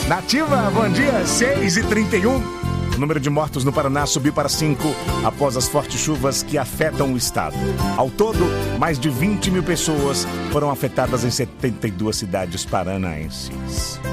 Nativa, bom dia, 6h31. O número de mortos no Paraná subiu para 5 após as fortes chuvas que afetam o estado. Ao todo, mais de 20 mil pessoas foram afetadas em 72 cidades paranaenses.